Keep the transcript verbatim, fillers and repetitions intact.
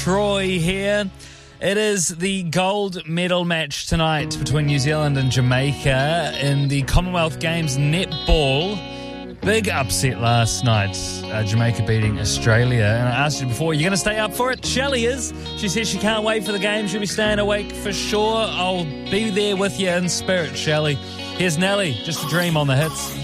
Troy here. It is the gold medal match tonight between New Zealand and Jamaica in the Commonwealth Games netball. Big upset last night, uh, Jamaica beating Australia. And I asked you before, are you going to stay up for it? Shelley is. She says she can't wait for the game. She'll be staying awake for sure. I'll be there with you in spirit, Shelley. Here's Nelly, Just a Dream on the Hits.